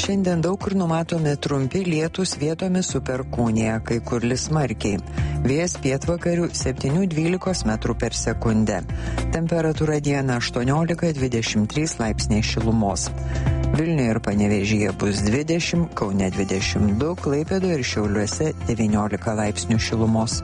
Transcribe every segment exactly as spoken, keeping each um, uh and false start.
Šiandien daug kur numatomi trumpi lietūs, vietomis su perkūnija, kai kur lis smarkiai. Vėjas pietvakarių septyni dvylika metrų per sekundę. Temperatūra dieną aštuoniolika dvidešimt trys laipsniai šilumos. Vilniuje ir Panevėžyje bus dvidešimt, Kaune dvidešimt du, Klaipėdoje ir Šiauliuose devyniolika laipsnių šilumos.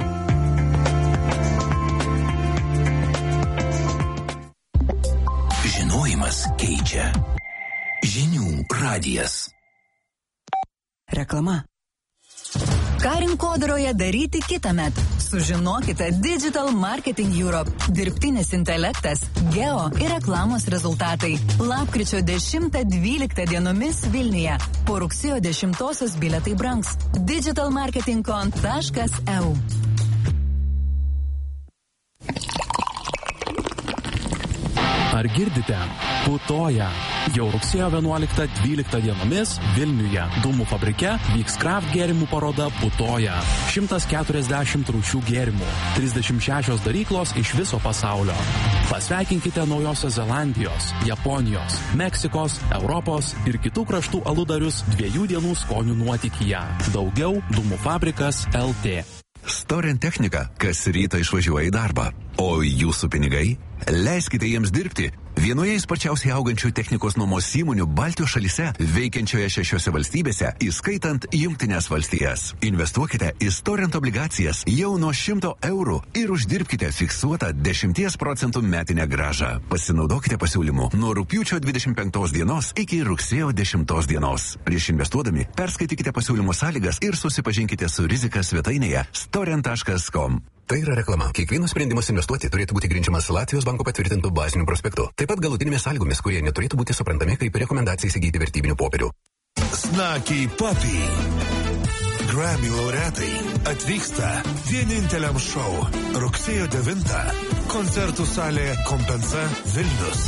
Žinojimas keičia. Žinių radijas. Reklama. Ką rinkodaroje daryti kitąmet? Sužinokite Digital Marketing Europe. Dirbtinis intelektas, geo ir reklamos rezultatai. Lapkričio dešimtą dvyliktą dienomis Vilniuje. Po rugsėjo dešimtosios bilietai brangs. digital marketing con taškas e u. Ar girdite? Putoja. Jau rugsėjo vienuoliktą dvyliktą dienomis Vilniuje Dūmų fabrike vyks kraft gėrimų paroda Putoja. šimtas keturiasdešimt rūšių gėrimų, trisdešimt šešios daryklos iš viso pasaulio. Pasveikinkite Naujosios Zelandijos, Japonijos, Meksikos, Europos ir kitų kraštų aludarius dviejų dienų skonių nuotykyje. Daugiau Dūmų fabrikas L T. Storint technika, kas rytą išvažiuoja į darbą. O jūsų pinigai? Leiskite jiems dirbti. Vienoje sparčiausiai augančių technikos nuomos įmonių Baltijos šalyse, veikiančioje šešiose valstybėse, įskaitant Jungtines valstijas. Investuokite į Storint obligacijas jau nuo šimto eurų ir uždirbkite fiksuotą dešimties procentų metinę grąžą. Pasinaudokite pasiūlymu nuo rugpjūčio dvidešimt penktos dienos iki rugsėjo dešimtos dienos. Prieš investuodami perskaitykite pasiūlymo sąlygas ir susipažinkite su rizika svetainėje storint taškas com. Tai yra reklama. Kiekvienas sprendimas investuoti turėtų būti grindžiamas Latvijos banko patvirtintų bazinių prospektų. Taip pat galutinėmis sąlygomis, kurie neturėtų būti suprantami kaip rekomendacija įsigyti vertybinių popierių. Snaky Puppy. Grammy laureatai atvyksta vieninteliam šou rugsėjo devintą. Koncertų salė Kompensa Vilnius.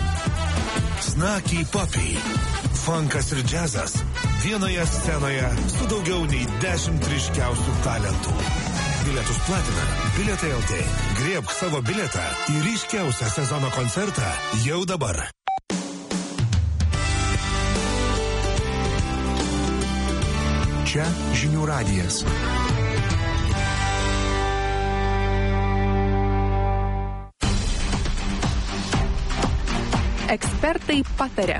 Snaky Puppy. Funkas ir džiazas vienoje scenoje su daugiau nei dešimt ryškiausių talentų. Bilietus platina Bilietai L T. Griebk savo bilietą į ryškiausią sezono koncertą jau dabar. Čia Žinių radijas. Ekspertai pataria.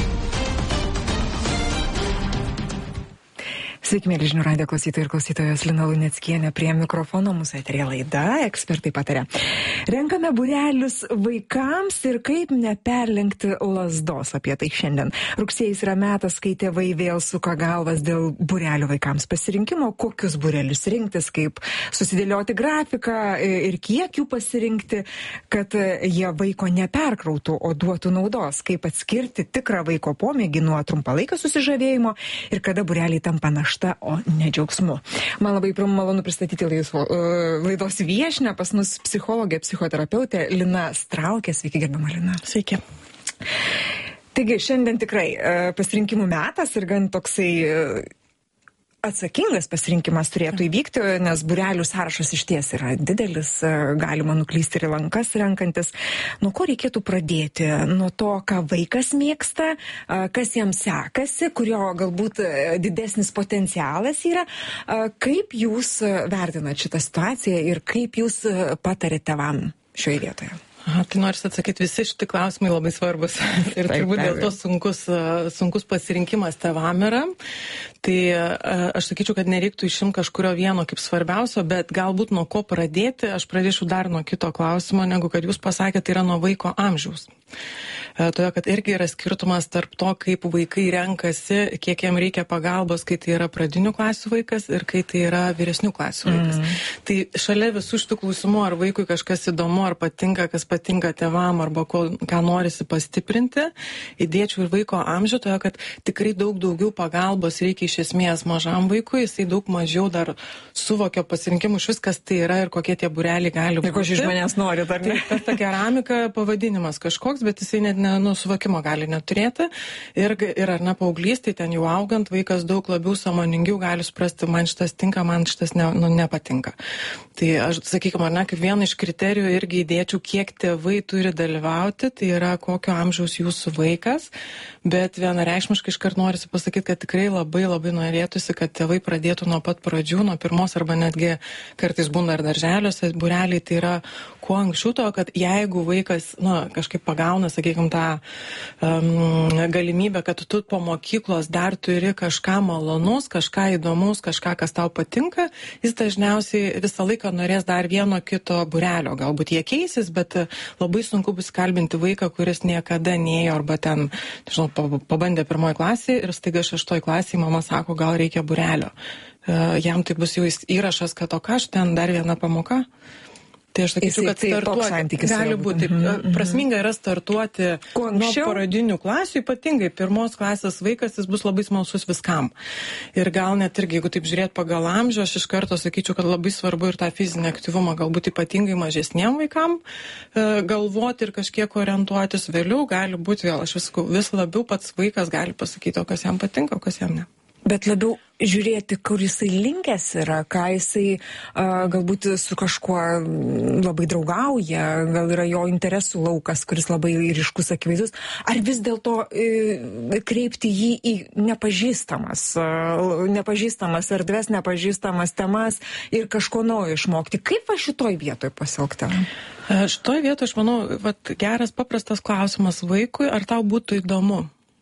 Sveiki, mėly Žinių radijo klausytojai ir klausytojos, Lina Luneckienė prie mikrofono, mūsų eteryje laida Ekspertai pataria. Renkame būrelius vaikams ir kaip neperlenkti lazdos, apie tai šiandien. Rugsėjais yra metas, kai tėvai vėl suka galvas dėl būrelių vaikams pasirinkimo, kokius būrelius rinktis, kaip susidėlioti grafiką ir kiek jų pasirinkti, kad jie vaiko neperkrautų, o duotų naudos, kaip atskirti tikrą vaiko pomėgį nuo trumpalaikio susižavėjimo ir kada būreliai tampa našta, o ne džiaugsmu. Man labai malonu pristatyti laisvo, uh, laidos viešnią, pas mus psichologė, psichoterapeutė Lina Straukė. Sveiki, gerbiama Lina. Sveiki. Taigi, šiandien tikrai uh, pasirinkimų metas ir gan toksai uh, atsakingas pasirinkimas turėtų įvykti, nes būrelių sąrašas išties yra didelis, galima nuklysti ir lankas renkantis. Nuo ko reikėtų pradėti? Nuo to, ką vaikas mėgsta, kas jam sekasi, kurio galbūt didesnis potencialas yra. Kaip jūs vertinat šitą situaciją ir kaip jūs patarėte tėvam šioje vietoje? Aha, tai noriu atsakyti, visi šitie klausimai labai svarbus ir turbūt dėl to sunkus, sunkus pasirinkimas tėvam yra. Tai aš sakyčiau, kad nereiktų išimti kažkurio vieno kaip svarbiausio, bet galbūt nuo ko pradėti, aš pradėčiau dar nuo kito klausimo, negu kad jūs pasakėte, tai yra nuo vaiko amžiaus. Todėl, kad irgi yra skirtumas tarp to, kaip vaikai renkasi, kiek jam reikia pagalbos, kai tai yra pradinių klasių vaikas ir kai tai yra vyresnių klasių vaikas. Mm. Tai šalia visų šitų klausimų, ar vaikui kažkas įdomu, ar patinka, kas patinka tėvam, arba ko, ką norisi pastiprinti, įdėčiau ir vaiko amžių, todėl, kad tikrai daug daugiau pagalbos reikia iš esmės mažam vaikui, jisai daug mažiau dar suvokia pasirinkimų iš viskas tai yra ir kokie tie būreliai gali būti. Ir ko iš manęs nori, ar ne? Tai ta keramika pavadinimas kažkoks, kažkoks, bet jisai net ne, nu, suvokimo gali neturėti. Ir, ir ar ne paauglystė, ten jau augant, vaikas daug labiau sąmoningiau gali suprasti, man šitas tinka, man šitas ne, nu, nepatinka. Tai aš, sakykime, ar ne, kaip vieną iš kriterijų irgi įdėčiau, kiek tėvai turi dalyvauti, tai yra kokio amžiaus jūsų vaikas, bet vienareikšmiškai iškart norisi pasakyti, kad tikrai labai labai norėtųsi, kad tėvai pradėtų nuo pat pradžių, nuo pirmos arba netgi kartais būna ir darželiuose, būreliai, tai yra kuo anksčiau to, kad jeigu vaikas, na, kažkaip pagauna, sakykime, tą um, galimybę, kad tu po mokyklos dar turi kažką malonus, kažką įdomus, kažką, kas tau patinka, jis dažniausiai visą laiką norės dar vieno kito būrelio. Galbūt jie keisis, bet labai sunku bus kalbinti vaiką, kuris niekada neėjo arba ten, nežinau, pabandė pirmoji klasė ir staiga šeštoj klasėje mama sako, gal reikia būrelio. Jam tai bus jau įrašas, kad o ką aš ten dar viena pamoka. Tai aš sakyčiau, kad startuoti gali būti. Mm-hmm. Prasminga yra startuoti nuo parodinių klasių, ypatingai pirmos klasės vaikas, jis bus labai smalsus viskam. Ir gal net irgi, jeigu taip žiūrėt pagal amžių, aš iš karto sakyčiau, kad labai svarbu ir tą fizinį aktyvumą, galbūt ypatingai mažesniem vaikam galvoti ir kažkiek orientuotis. Vėliau gali būti vėl, aš vis, vis labiau pats vaikas gali pasakyti, o kas jam patinka, o kas jam ne. Bet labiau žiūrėti, kur jisai linkęs yra, ką jisai a, galbūt su kažkuo labai draugauja, gal yra jo interesų laukas, kuris labai ryškus, akivaizdus, ar vis dėlto e, kreipti jį į nepažįstamas, a, nepažįstamas erdves, nepažįstamas temas ir kažko naujo išmokti. Kaip va šitoj vietoj pasielgti? Šitoj vietoj, aš manau, vat, geras paprastas klausimas vaikui, ar tau būtų įdomu?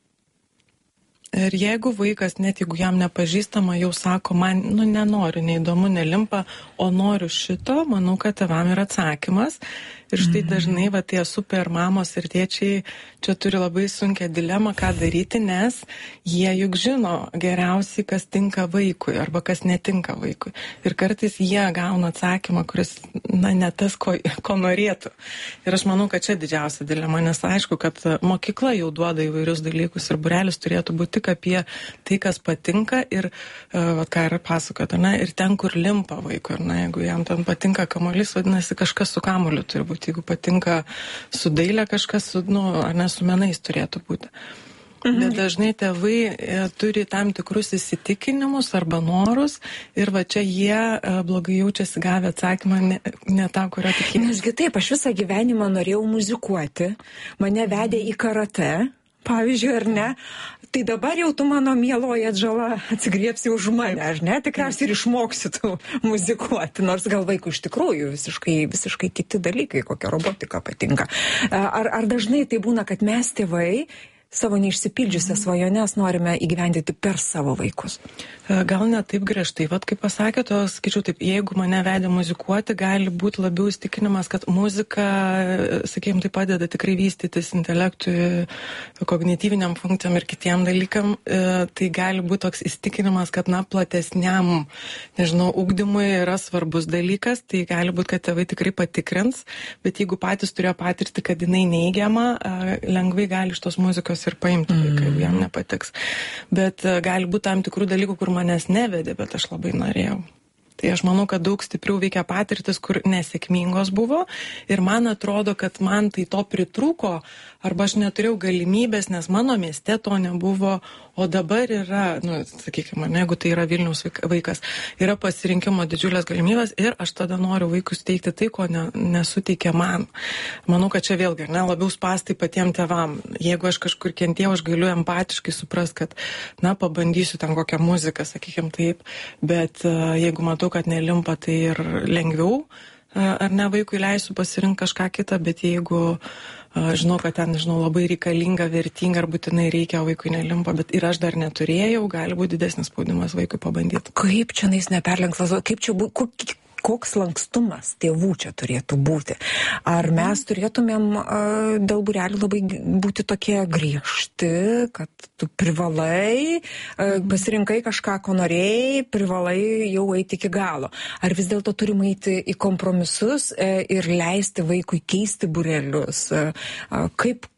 Ir jeigu vaikas, net jeigu jam nepažįstama, jau sako, man, nu, nenoriu, neįdomu, nelimpa, o noriu šito, manau, kad tėvam yra atsakymas. Ir štai dažnai, va, tie super mamos ir tėčiai čia turi labai sunkią dilemą, ką daryti, nes jie juk žino geriausiai, kas tinka vaikui arba kas netinka vaikui. Ir kartais jie gauna atsakymą, kuris, na, ne tas, ko, ko norėtų. Ir aš manau, kad čia didžiausia dilema, nes aišku, kad mokykla jau duoda įvairius dalykus ir būrelis turėtų būti tik apie tai, kas patinka ir, va, ką ir pasakot, ne, ir ten, kur limpa vaikui, ar ne, jeigu jam ten patinka kamuolys, vadinasi, kažkas su kamuoliu turi būti. Jeigu patinka su dailė, kažkas su, nu, ar ne, su menais turėtų būti. Mhm. Bet dažnai tėvai e, turi tam tikrus įsitikinimus arba norus ir va čia jie e, blogai jaučiasi gavę atsakymą ne, ne tą, kurio tikėjai. Nesgi taip, aš visą gyvenimą norėjau muzikuoti, mane vedė į karate, pavyzdžiui, ar ne? Tai dabar jau tu, mano mieloji atžala, atsigriepsi už mane, ar ne? Tikriausiai ir išmoksi tu muzikuoti, nors gal vaikų iš tikrųjų visiškai, visiškai kiti dalykai, kokia robotika patinka. Ar, ar dažnai tai būna, kad mes tėvai savo neišsipildžiusias svajones norime įgyvendinti per savo vaikus? Gal ne taip griežtai, vat kaip pasakėte, o skaičiau taip, jeigu mane vedė muzikuoti, gali būti labiau įstikinimas, kad muzika, sakykime, tai padeda tikrai vystytis intelektui, kognityviniam funkcijam ir kitiem dalykam, tai gali būti toks įstikinimas, kad, na, platesniam, nežinau, ugdymui yra svarbus dalykas, tai gali būti, kad tėvai tikrai patikrins, bet jeigu patys turėjo patirti, kad jinai neigiama, lengvai gali iš tos muzikos ir paimti vaiką, jeigu jam nepatiks. Bet gali būti tam tikrų dalykų, kur manęs nevedė, bet aš labai norėjau. Tai aš manau, kad daug stipriau veikia patirtis, kur nesėkmingos buvo ir man atrodo, kad man tai to pritrūko arba aš neturėjau galimybės, nes mano mieste to nebuvo, o dabar yra, nu, sakykime, jeigu tai yra Vilniaus vaikas, yra pasirinkimo didžiulės galimybės ir aš tada noriu vaikui suteikti tai, ko ne, nesuteikia man. Manau, kad čia vėlgi, ne, labiau spąstai patiem tėvam. Jeigu aš kažkur kentėjau, aš galiu empatiškai suprast, kad, na, pabandysiu ten kokią muziką, sakykime taip, bet uh, jeigu matau, kad nelimpa, tai ir lengviau, ar ne, vaikui leisiu pasirinkti kažką kitą, bet jeigu žinau, kad ten, žinau, labai reikalinga, vertinga, ar būtinai reikia, vaikui nelimpa, bet ir aš dar neturėjau, gali būti didesnis spaudimas vaikui pabandyti. Kaip čia nais neperlenktas, kaip čia būtų, koks lankstumas tėvų čia turėtų būti? Ar mes turėtumėm uh, dėl būrelių labai būti tokie griežti, kad tu privalai, uh, pasirinkai kažką, ko norėjai, privalai jau eiti iki galo? Ar vis dėlto turim eiti į kompromisus uh, ir leisti vaikui keisti būrelius? Uh, uh, kaip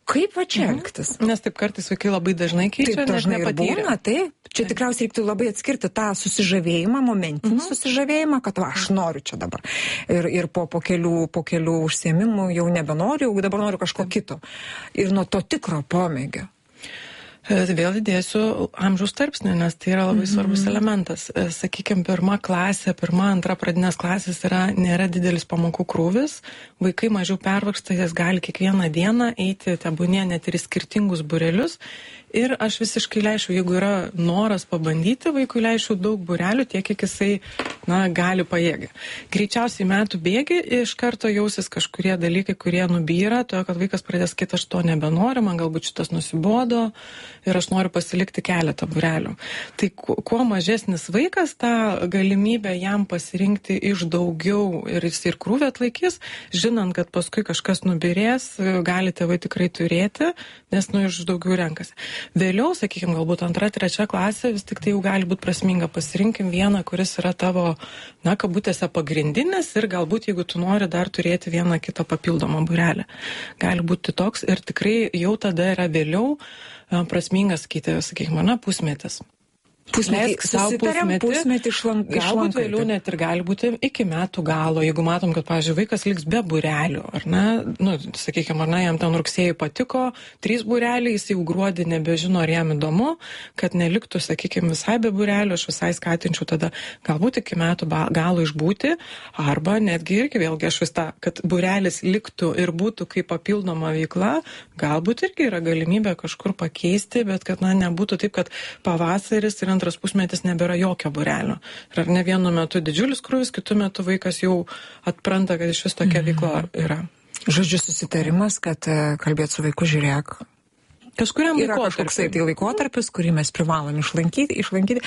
Kaip va čia elgtis? Nes taip kartais vaikai labai dažnai keičia, taip dažnai nes nepatyrė. Būna, taip. Čia taip. Tikriausiai reiktų labai atskirti tą susižavėjimą, momentinį mhm. susižavėjimą, kad va, aš noriu čia dabar. Ir, ir po, po, kelių, po kelių užsiėmimų jau nebenoriu, jau dabar noriu kažko kito. Ir nuo to tikro pomėgio. Vėl įdėsiu amžiaus tarpsnį, nes tai yra labai mm-hmm. svarbus elementas. Sakykime, pirma klasė, pirma, antra pradinės klasės yra, nėra didelis pamokų krūvis, vaikai mažiau pervargsta, jas gali kiekvieną dieną eiti, tebūnie net ir į skirtingus būrelius. Ir aš visiškai leisčiau, jeigu yra noras pabandyti, vaikui leisčiau daug būrelių, tiek, kiek jisai, na, gali pajėgti. Greičiausiai metų bėgi iš karto jausis kažkurie dalykai, kurie nubyra, to, kad vaikas pradės sakyti, aš to nebenoriu, man galbūt šitas nusibodo ir aš noriu pasilikti keletą būrelių. Tai kuo mažesnis vaikas, tą galimybę jam pasirinkti iš daugiau ir jis ir krūvį atlaikys, žinant, kad paskui kažkas nubirės, gali tėvai tikrai turėti, nes nu iš daugiau renkasi. Vėliau, sakykime, galbūt antra, trečia klasė, vis tik tai jau gali būti prasminga. Pasirinkim vieną, kuris yra tavo, na, kabutėse pagrindinis ir galbūt, jeigu tu nori dar turėti vieną kitą papildomą būrelę. Gali būti toks ir tikrai jau tada yra vėliau prasmingas, sakyti, sakykime, na, pusmetis. Pusmetį, susitariam, pusmetį, pusmetį išlank, galbūt išlankai. Vėliau net ir gali būti iki metų galo, jeigu matom, kad, pavyzdžiui, vaikas liks be būrelių, ar ne, nu, sakykime, ar ne, jam ten rugsėjai patiko, trys būreliai, jis jau gruodį nebežino, ar jam įdomu, kad neliktų, sakykime, visai be būrelių, aš visai skatinčiau tada galbūt iki metų galo išbūti, arba netgi irgi vėlgi aš vis tą, kad būrelis liktų ir būtų kaip papildoma veikla, galbūt irgi yra galimybė kažkur pakeisti, bet kad, na, nebūtų taip, kad pavasaris ir antras pusmetis nebėra jokio būrelio. Ir ar ne vienu metu didžiulis krūvis, kitu metu vaikas jau atpranta, kad iš vis tokia veikla yra. Žodžiu, susitarimas, kad kalbėt su vaiku, žiūrėk, kažkuriam yra kažkoksai tai laikotarpis, kurį mes privalom išlankyti. išlankyti.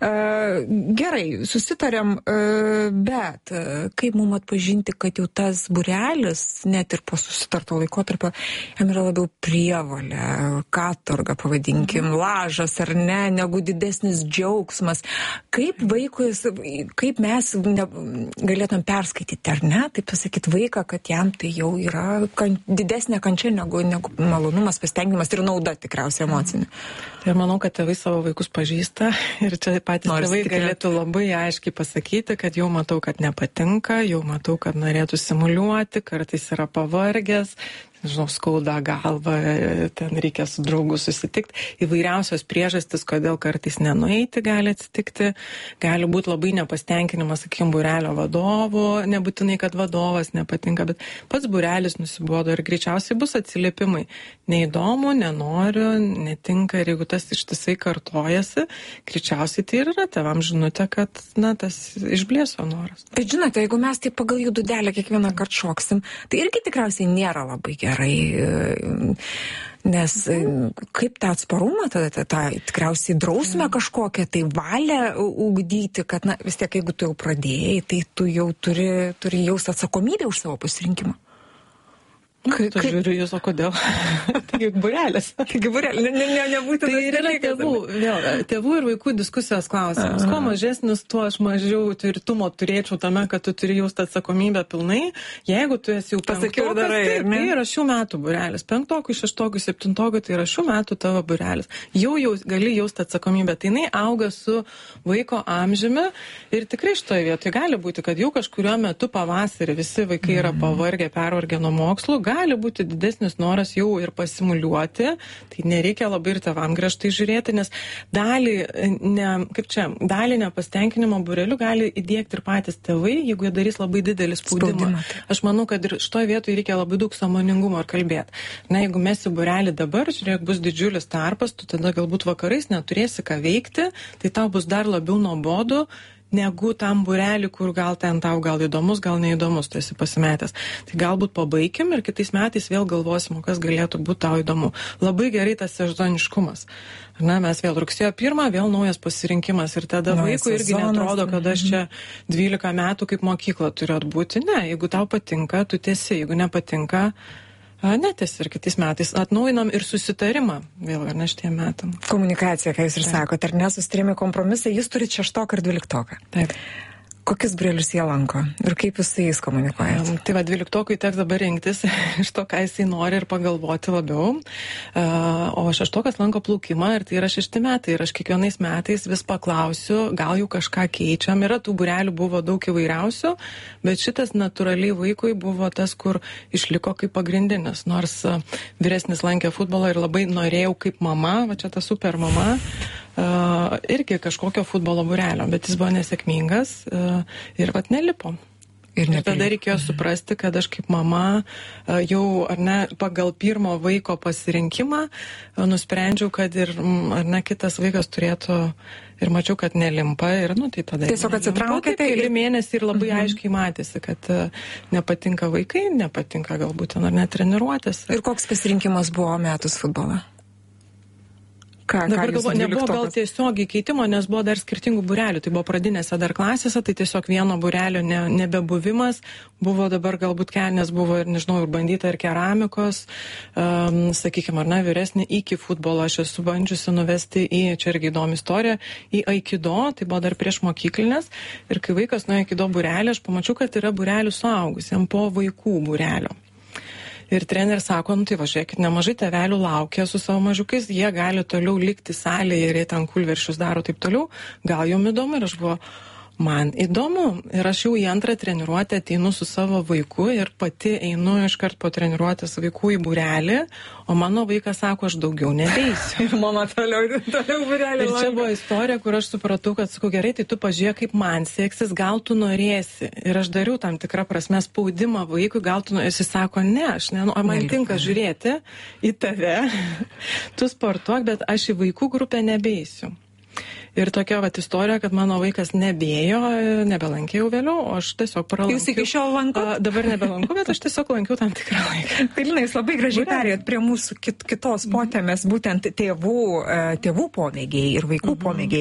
Uh, gerai, susitarėm, uh, bet uh, kaip mums atpažinti, kad jau tas būrelis, net ir po susitarto laikotarpio, jam yra labiau prievolė, katorga, pavadinkim, lažas ar ne, negu didesnis džiaugsmas. Kaip vaikui, kaip mes ne, galėtum perskaityti, ar ne, taip pasakyti vaiką, kad jam tai jau yra kan, didesnė kančia negu, negu malonumas, pasitenkinimas ir nauda. Nauda tikriausiai emocinė. Tai manau, kad tėvai savo vaikus pažįsta ir čia patys Nors tėvai tikrai galėtų labai aiškiai pasakyti, kad jau matau, kad nepatinka, jau matau, kad norėtų simuliuoti, kartais yra pavargęs, žinau, skauda galva, ten reikia su draugu susitikti. Įvairiausios priežastis, kodėl kartais nenueiti gali atsitikti. Gali būti labai nepastenkinimas, sakykim, būrelio vadovu, nebūtinai, kad vadovas nepatinka, bet pats būrelis nusibodo ir greičiausiai bus atsiliepimai. Neįdomu, nenoriu, netinka ir jeigu tas ištisai kartojasi, greičiausiai tai ir yra tėvam žinutė, kad, na, tas išblėso noras. Bet žinote, jeigu mes tai pagal jų dūdelę kiekvieną kartą šoksim, tai irgi tikriausiai nėra labai gerai. Gerai, nes kaip tą atsparumą, tada tą, tą tikriausiai drausmę kažkokią, tai valią ugdyti, kad, na, vis tiek, jeigu tu jau pradėjai, tai tu jau turi, turi jaust atsakomybę už savo pasirinkimą. Kaip tu žiūriu jūs, o kodėl? Taigi būrelis. Taigi būrelis, ne, ne, ne, nebūtų. Tai yra tėvų, vėl, tėvų ir vaikų diskusijos klausimas. Kuo mažesnis, tuo aš mažiau tvirtumo turėčiau tame, kad tu turi jausti atsakomybę pilnai. Jeigu tu esi jau pasakiau, darai, tai, tai yra šių metų būrelis. Penktokui, šeštokui, septintokui, tai yra šių metų tavo būrelis. Jau, jau gali jausti atsakomybę. Tai jinai auga su vaiko amžiumi ir tikrai šitoje vietoje gali būti, kad jau kažkuriuo metu pavasarį visi vaikai yra pavargę, pervargę nuo mokslų. Gali būti didesnis noras jau ir pasimuliuoti, tai nereikia labai ir tėvam griežtai žiūrėti, nes dalį, ne, kaip čia, dalį nepastenkinimo būrelių gali įdiegti ir patys tėvai, jeigu jie darys labai didelį spaudimą. Spaudimą. Aš manau, kad ir šitoje vietoje reikia labai daug sąmoningumo ir kalbėti. Na, jeigu mesi būrelį dabar, žiūrėk, bus didžiulis tarpas, tu tada galbūt vakarais neturėsi ką veikti, tai tau bus dar labiau nuobodu, negu tam būrelį, kur gal ten tau gal įdomus, gal neįdomus, tu esi pasimetęs. Tai galbūt pabaikim ir kitais metais vėl galvosim, kas galėtų būti tau įdomu. Labai gerai tas sezoniškumas. Na, mes vėl rugsėjo pirmą, vėl naujas pasirinkimas ir tada no, vaikui irgi netrodo, kad aš čia dvylika metų kaip mokykla turiu atbūti. Ne, jeigu tau patinka, tu tiesi, jeigu nepatinka, netis ir kitais metais atnaujinam ir susitarimą vėl, ar ne šitiem metam. Komunikacija, ką jūs ir Taip. Sakote, ar ne, susitarimai kompromisai, jūs turite šeštoką ir dvyliktoką. Taip. Kokius būrelius jie lanko ir kaip jūs su jais komunikuojate? Um, tai va, dvyliktokui teks dabar rinktis iš to, ką jisai nori ir pagalvoti labiau. Uh, o šeštokas lanko plaukimą ir tai yra šešti metai. Ir aš kiekvienais metais vis paklausiu, gal jau kažką keičiam. Yra tų būrelių buvo daug įvairiausių, bet šitas natūraliai vaikui buvo tas, kur išliko kaip pagrindinis. Nors uh, vyresnis lankė futbolą ir labai norėjau kaip mama, va čia ta super mama, uh, irgi kažkokio futbolo būrelio, bet jis buvo nesėkmingas uh, ir vat nelipo. Ir, ir tada reikėjo suprasti, kad aš kaip mama uh, jau, ar ne, pagal pirmo vaiko pasirinkimą uh, nusprendžiau, kad ir, mm, ar ne, kitas vaikas turėtų ir mačiau, kad nelimpa ir, nu, tai tada... Tiesiog atsitraukėte ir... ir mėnesį ir labai mhm. aiškiai matėsi, kad uh, nepatinka vaikai, nepatinka galbūt, ar ne, treniruotės. Ir koks pasirinkimas buvo metus futbolą? Ką, Dabar ką galvo, nebuvo gal tiesiogiai keitimo, nes buvo dar skirtingų būrelių. Tai buvo pradinėse dar klasėse, tai tiesiog vieno būrelio ne, nebebuvimas. Buvo dabar galbūt kelnės, buvo ir, nežinau, ir bandyta ir keramikos. Um, sakykime, ar ne, vyresnį iki futbolo aš esu bandžiusi nuvesti į, čia irgi įdomi istorija, į aikido, tai buvo dar prieš mokyklinės. Ir kai vaikas nuėjo aikido būrelį, aš pamačiau, kad yra būrelių suaugusiem po vaikų būrelio. Ir treneris sako, nu tai važiuokit, nemažai tėvelių laukia su savo mažiukais, jie gali toliau likti salėje ir jie ten kulveršius daro taip toliau, gal jums įdomu ir aš buvo, man įdomu. Ir aš jau į antrą treniruotę ateinu su savo vaiku ir pati einu iškart po treniruotės vaikų į būrelį, o mano vaikas sako, aš daugiau nebeisiu. Ir mama toliau, toliau būrelį. Ir čia buvo istorija, kur aš supratau, kad sakau, gerai, tai tu pažiūrėk, kaip man seksis, gal tu norėsi. Ir aš dariau tam tikrą prasme spaudimą vaikui, gal tu norėsi. Jis sako, ne, aš ne, o man tinka žiūrėti į tave, tu sportuok, bet aš į vaikų grupę nebeisiu. Ir tokia vat istorija, kad mano vaikas nebėjo, nebelankė jau vėliau, o aš tiesiog pralankiau. Jūs iki šiol lankot? Dabar nebelanku, bet aš tiesiog lankiau tam tikrą laiką. Tai Lina, jūs labai gražiai perėjot prie mūsų kit, kitos potėmės, būtent tėvų, tėvų pomėgiai ir vaikų mhm. pomėgiai.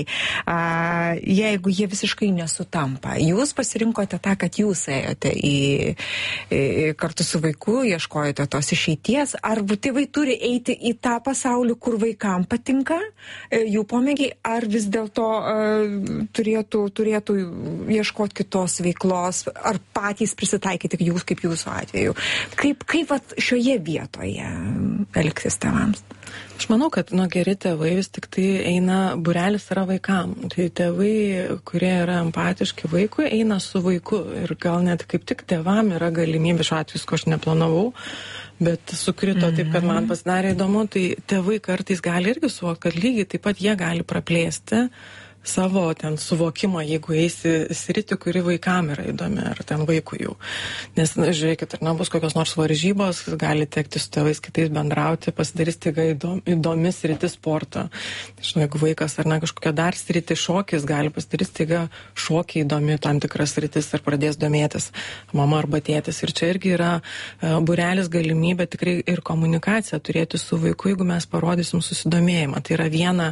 Jeigu jie visiškai nesutampa, jūs pasirinkote tą, kad jūs ėjote į, į, kartu su vaiku, ieškojote tos išeities, ar tėvai turi eiti į tą pasaulį, kur vaikam patinka jų pomėgiai, ar vis dėl to uh, turėtų, turėtų ieškoti kitos veiklos, ar patys prisitaikyti jūs, kaip jūsų atveju. Kaip, kaip vat, šioje vietoje elgsis tėvams? Aš manau, kad nu, geri tėvai vis tik tai eina, būrelis yra vaikam. Tai tėvai, kurie yra empatiški vaikui, eina su vaiku. Ir gal net kaip tik tėvam yra galimybė, šiuo atveju, ko aš neplanavau, bet sukrito taip, kad man pasidarė įdomu, tai tėvai kartais gali irgi suvokti, kad lygiai taip pat jie gali praplėsti savo ten suvokimą, jeigu eisi sritį, kuri vaikam yra įdomi, ar ten vaikui jau. Nes, na, žiūrėkit, ar nebus kokios nors varžybos, gali tekti su tėvais kitais bendrauti, pasidarys taiga įdomi, įdomi sritis sporto. Žinau, jeigu vaikas ar ne kažkokia dar sritį šokis, gali pasidarys taiga šokiai įdomi tam tikras sritis ir pradės domėtis mama arba tėtis. Ir čia irgi yra uh, būrelis galimybė tikrai ir komunikaciją turėti su vaiku, jeigu mes parodysim susidomėjimą. Tai yra viena,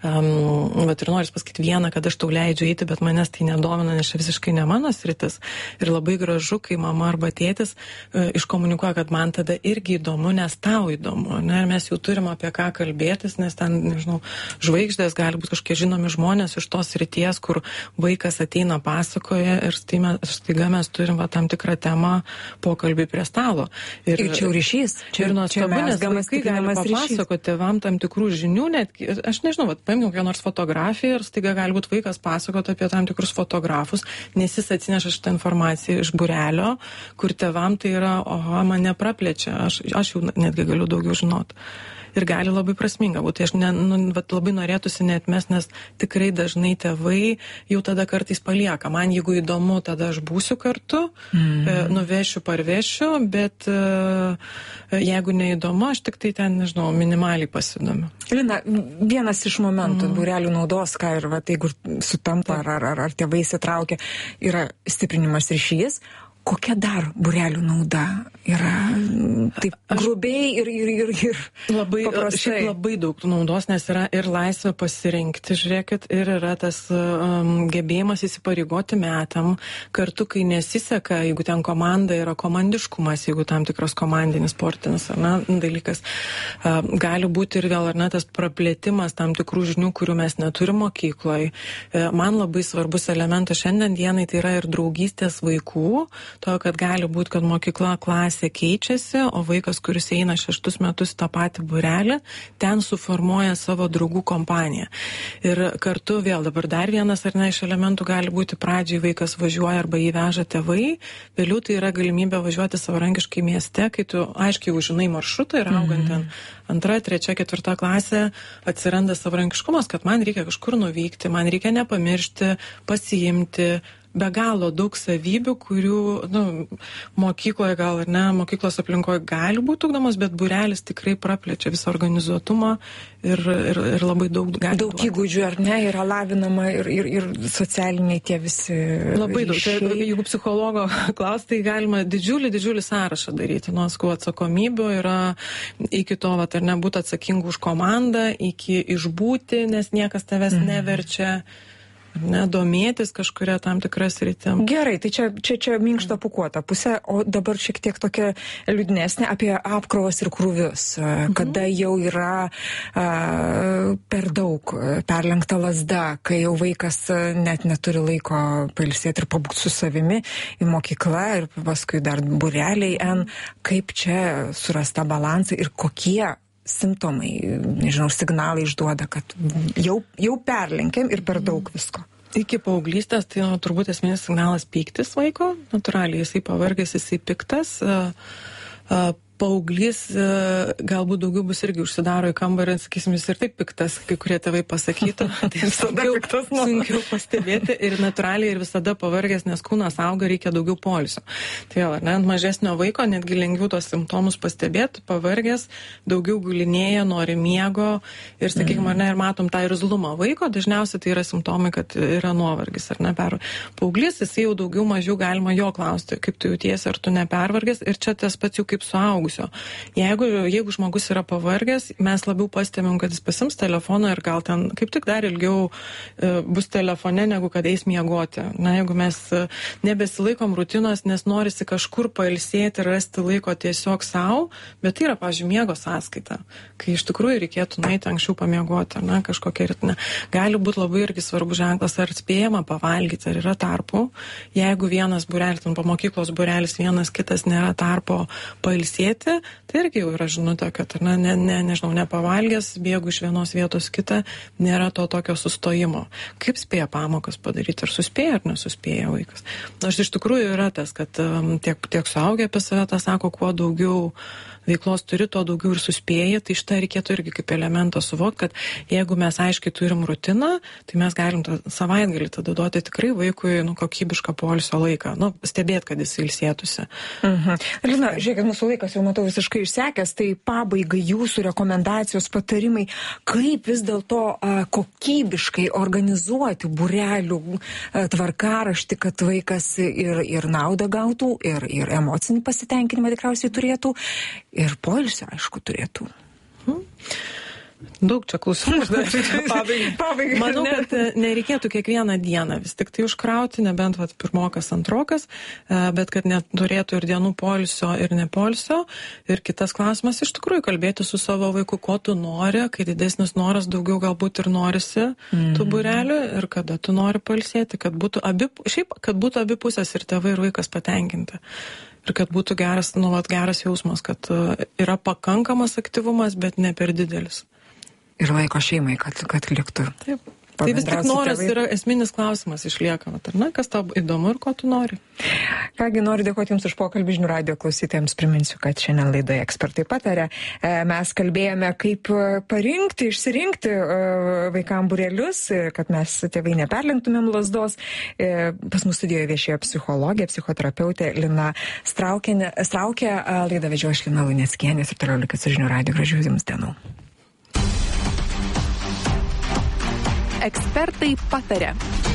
um, vat ir noriu pasakyti, viena, kad aš tau leidžiu eiti, bet manęs tai nedomina, nes čia visiškai ne mano sritis. Ir labai gražu, kai mama arba tėtis e, iškomunikuoja, kad man tada irgi įdomu, nes tau įdomu. Ne? Ir mes jau turim apie ką kalbėtis, nes ten, nežinau, žvaigždės gali būti kažkokie žinomi žmonės iš tos srities, kur vaikas ateina pasakoja ir staiga mes turim va, tam tikrą temą pokalbį prie stalo. Ir, ir čia ryšys. Čia ir nuostabu, nes vaikai gali papasakoti tėvam tam tikrų žinių, net, aš nežinau, va, paimkim kokią nors fotografiją ir staiga gali būti vaikas pasakot apie tam tikrus fotografus, nes jis atsineša šitą informaciją iš būrelio, kur tėvam tai yra, oho, mane praplečia, aš, aš jau netgi galiu daugiau žinot. Ir gali labai prasminga būti. Aš ne, nu, vat, labai norėtųsi neatmest, nes tikrai dažnai tėvai jau tada kartais palieka. Man jeigu įdomu, tada aš būsiu kartu, mm. e, nuvešiu, parvešiu, bet e, jeigu neįdomu, aš tik tai ten, nežinau, minimaliai pasidomiu. Lina, vienas iš momentų mm. būrelių naudos, ką ir, vat, jeigu sutampa ar, ar, ar, ar tėvai įsitraukia, yra stiprinimas ryšys. kokia dar būrelių nauda yra? Taip grubiai ir, ir, ir, ir labai, paprastai. Labai daug naudos, nes yra ir laisvė pasirinkti, žiūrėkit, ir yra tas um, gebėjimas įsipareigoti metam, kartu, kai nesiseka, jeigu ten komanda yra komandiškumas, jeigu tam tikras komandinis sportinis ar ne, dalykas, uh, gali būti ir vėl ar ne tas praplėtimas tam tikrų žinių, kurių mes neturim mokykloje. Uh, man labai svarbus elementas šiandien dienai tai yra ir draugystės vaikų, to, kad gali būti, kad mokykla klasė keičiasi, o vaikas, kuris eina šeštus metus tą patį būrelį, ten suformuoja savo draugų kompaniją. Ir kartu vėl dabar dar vienas ar ne iš elementų gali būti pradžiai vaikas važiuoja arba įveža tėvai, vėliau tai yra galimybė važiuoti savarankiškai mieste, kai tu aiškiai užžinai maršrutą ir augant ten antra, trečia, ketvirta klasė atsiranda savarankiškumas, kad man reikia kažkur nuvykti, man reikia nepamiršti, pasiimti, be galo daug savybių, kurių nu, mokykloje gal ar ne, mokyklos aplinkoje gali būti ugdomos, bet būrelis tikrai praplečia visą organizuotumą ir, ir, ir labai daug gali Daug duoti. Įgūdžių, ar ne, yra lavinama ir, ir, ir socialiniai tie visi Labai ryšiai. daug. Tai, jeigu psichologo klaus, tai galima didžiulį, didžiulį sąrašą daryti. Nuo skų atsakomybių yra iki to, vat, ar nebūti atsakingų už komandą, iki išbūti, nes niekas tavęs mm. neverčia. Ne, domėtis kažkuria tam tikras rytim. Gerai, tai čia, čia, čia minkšta pūkuota pusė, o dabar šiek tiek tokia liūdnesnė apie apkrovas ir krūvius, mhm. kada jau yra a, per daug perlenkta lazda, kai jau vaikas net neturi laiko pailsėti ir pabūti su savimi į mokyklą ir paskui dar būreliai en, kaip čia surasta balansą ir kokie simptomai, nežinau, signalai išduoda, kad jau, jau perlenkėm ir per daug visko. Iki paauglystės, tai nu, turbūt esminis signalas pyktis vaiko, natūraliai jisai pavargęs, jisai piktas, uh, uh, paauglys galbūt daugiau bus irgi užsidaro į kambarį, sakysim, jis ir taip piktas, kai kurie tėvai pasakytų, tai sunkiau, sunkiau pastebėti ir natūraliai ir visada pavargęs, nes kūnas auga, reikia daugiau poilsio. Tai jau, ne, ant mažesnio vaiko netgi lengviau tos simptomus pastebėti, pavargęs, daugiau gulinėja, nori miego ir, sakykime, ar ne, ir matom tą irzlumą vaiko, dažniausiai tai yra simptomai, kad yra nuovargis, ar ne, per paauglys, jis jau daugiau mažiau galima jo klausti, kaip tu jautiesi, ar tu nepervargęs ir čia tas pats jau kaip suaugus. Jeigu, jeigu žmogus yra pavargęs, mes labiau pastebim, kad jis pasims telefoną ir gal ten kaip tik dar ilgiau e, bus telefone, negu kad eis miegoti. Na, jeigu mes nebesilaikom rutinos, nes norisi kažkur pailsėti ir rasti laiko tiesiog savo, bet tai yra, pavyzdžiui, miego sąskaita, kai iš tikrųjų reikėtų nueiti anksčiau pamiegoti, na, kažkokia rytinė. Gali būti labai irgi svarbu ženklas, ar spėjama pavalgyti, ar yra tarpų. Jeigu vienas būrelis, po mokyklos būrelis, vienas kitas nėra tarpo pailsėti, tai irgi jau yra žinutė, kad na, ne, ne, nežinau, nepavalgęs, bėgu iš vienos vietos kitą, nėra to tokio sustojimo. Kaip spėja pamokas padaryti, ar suspėja, ar nesuspėja vaikas. Nors iš tikrųjų yra tas, kad um, tiek, tiek suaugę apie save tą sako, kuo daugiau veiklos turi, to daugiau ir suspėja, tai šitą reikėtų irgi kaip elementą suvokti, kad jeigu mes aiškiai turim rutiną, tai mes galim tą savaitgalį tada duoti tikrai vaikui nu, kokybišką poilsio laiką, nu, stebėti, kad jis ilsėtųsi. Mhm. Lina, žiūrėkit, mūsų laikas jau matau visiškai išsekęs, tai pabaigai jūsų rekomendacijos, patarimai, kaip vis dėlto a, kokybiškai organizuoti būrelių a, tvarkaraštį, kad vaikas ir, ir naudą gautų, ir, ir emocinį pasitenkinimą tikriausiai turėtų, ir poilsio, aišku, turėtų. Hmm. Daug čia klausimų. Pabaigai. Pabaigai. Manau, kad nereikėtų kiekvieną dieną vis tik tai užkrauti, nebent vat, pirmokas, antrokas, bet kad neturėtų ir dienų poilsio ir nepoilsio. Ir kitas klausimas, iš tikrųjų, kalbėti su savo vaiku, ko tu nori, kai didesnis noras daugiau galbūt ir norisi mm. tų būrelių ir kada tu nori pailsėti, kad būtų abi, šiaip, kad būtų abi pusės ir tėvai ir vaikas patenkinti. Ir kad būtų geras, nu, vat, geras jausmas, kad uh, yra pakankamas aktyvumas, bet ne per didelis. Ir laiko šeimai, kad, kad liktų. Taip. Tai vis tik noras yra esminis klausimas išlieka, ar ne, kas tau įdomu ir ko tu nori. Kągi, noriu dėkoti Jums už pokalbį, žinių radijo klausytojams priminsiu, kad šiandien laidoje Ekspertai pataria. Mes kalbėjome, kaip parinkti, išsirinkti vaikam būrelius, kad mes tėvai neperlenktumėm lazdos. Pas mūsų studijoje viešėjo psichologė, psichoterapeutė Lina Straukė. Laidą vedžiau aš, Lina Luneckienė, ir toliau likit su žinių radijo. Gražių Jums dienų. Ekspertai pataria.